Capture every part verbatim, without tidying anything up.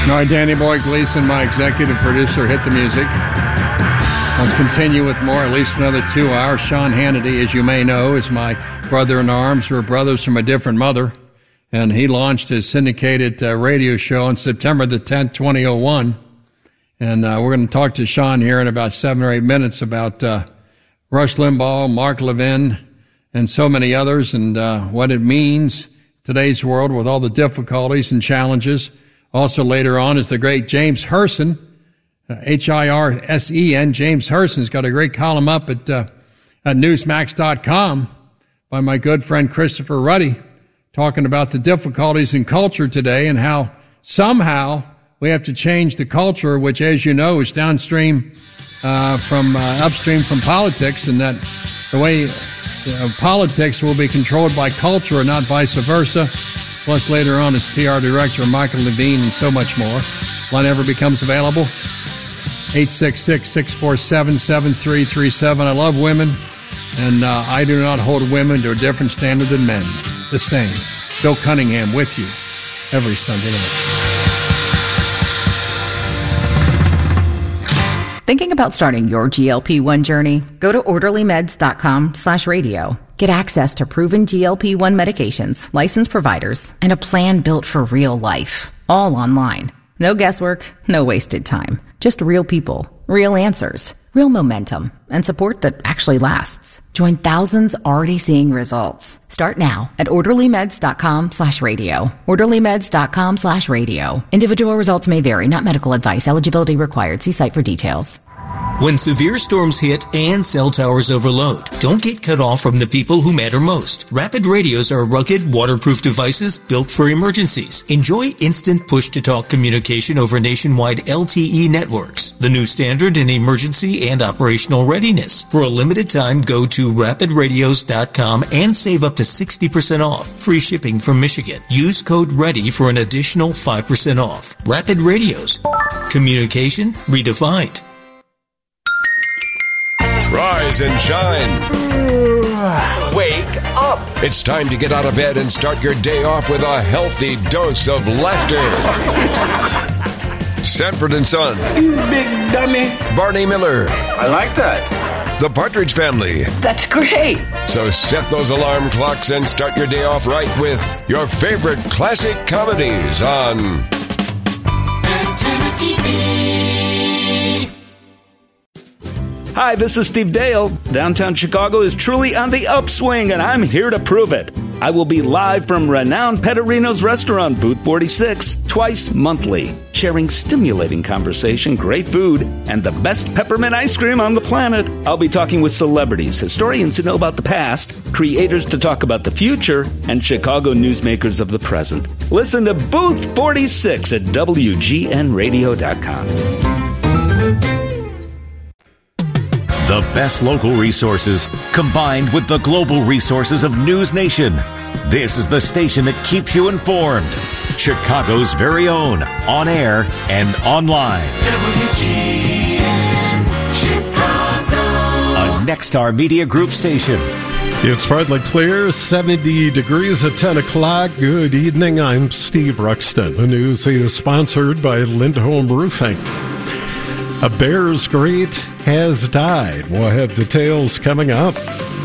All right, Danny Boy Gleason, my executive producer, hit the music. Let's continue with more, at least for another two hours. Sean Hannity, as you may know, is my brother-in-arms. We're brothers from a different mother. And he launched his syndicated uh, radio show on September the tenth, twenty oh one. And uh, we're going to talk to Sean here in about seven or eight minutes about uh, Rush Limbaugh, Mark Levin, and so many others, and uh, what it means today's world with all the difficulties and challenges. Also later on is the great James Hirsen, uh, H I R S E N. James Hirsen's got a great column up at, uh, at newsmax dot com by my good friend Christopher Ruddy, talking about the difficulties in culture today and how somehow we have to change the culture, which, as you know, is downstream uh, from uh, upstream from politics, and that the way uh, politics will be controlled by culture and not vice versa. Plus, later on, as P R Director Michael Levine and so much more. Line ever becomes available. eight six six, six four seven, seven three three seven. I love women, and uh, I do not hold women to a different standard than men. The same. Bill Cunningham with you every Sunday night. Thinking about starting your G L P one journey? Go to orderly meds dot com slash radio. Get access to proven G L P one medications, licensed providers, and a plan built for real life. All online. No guesswork, no wasted time. Just real people, real answers, real momentum, and support that actually lasts. Join thousands already seeing results. Start now at orderly meds dot com slash radio. orderly meds dot com slash radio. Individual results may vary, not medical advice. Eligibility required. See site for details. When severe storms hit and cell towers overload, don't get cut off from the people who matter most. Rapid radios are rugged, waterproof devices built for emergencies. Enjoy instant push-to-talk communication over nationwide L T E networks, the new standard in emergency and operational readiness. For a limited time, go to rapid radios dot com and save up to sixty percent off. Free shipping from Michigan. Use code READY for an additional five percent off. Rapid Radios. Communication redefined. Rise and shine. Wake up. It's time to get out of bed and start your day off with a healthy dose of laughter. Sanford and Son. You big dummy. Barney Miller. I like that. The Partridge Family. That's great. So set those alarm clocks and start your day off right with your favorite classic comedies on Antenna T V. Hi, this is Steve Dale. Downtown Chicago is truly on the upswing, and I'm here to prove it. I will be live from renowned Petterino's restaurant, Booth forty-six, twice monthly, sharing stimulating conversation, great food, and the best peppermint ice cream on the planet. I'll be talking with celebrities, historians who know about the past, creators to talk about the future, and Chicago newsmakers of the present. Listen to Booth forty-six at W G N radio dot com. The best local resources combined with the global resources of News Nation. This is the station that keeps you informed. Chicago's very own, on air and online. W G N Chicago. A Nexstar Media Group station. It's partly clear, seventy degrees at ten o'clock. Good evening, I'm Steve Ruxton. The news is sponsored by Lindholm Roofing. A Bears great has died. We'll have details coming up.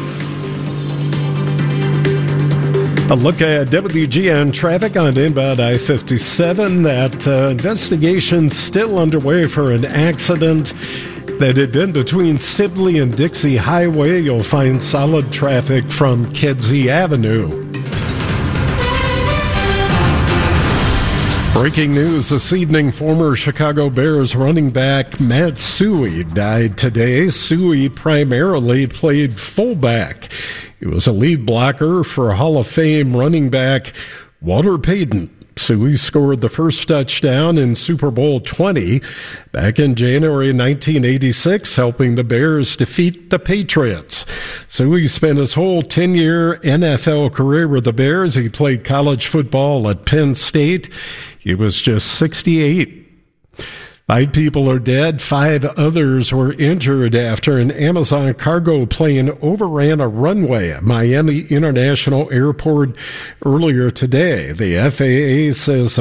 A look at W G N traffic on inbound I fifty-seven. That uh, investigation still underway for an accident that had been between Sibley and Dixie Highway. You'll find solid traffic from Kedzie Avenue. Breaking news this evening, former Chicago Bears running back Matt Suhey died today. Suhey primarily played fullback. He was a lead blocker for Hall of Fame running back Walter Payton. Suhey scored the first touchdown in Super Bowl twenty back in January nineteen eighty-six, helping the Bears defeat the Patriots. Suhey spent his whole ten-year N F L career with the Bears. He played college football at Penn State. He was just sixty-eight. Five people are dead. Five others were injured after an Amazon cargo plane overran a runway at Miami International Airport earlier today. The F A A says